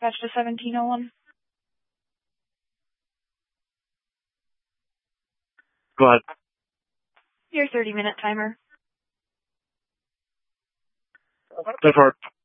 dispatch to 1701. Go ahead. Your 30-minute timer. Go for it.